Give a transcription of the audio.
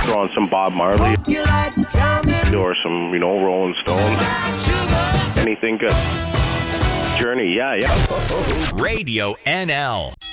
throw on some Bob Marley or some, Rolling Stones. Anything good. Journey, yeah. Radio NL.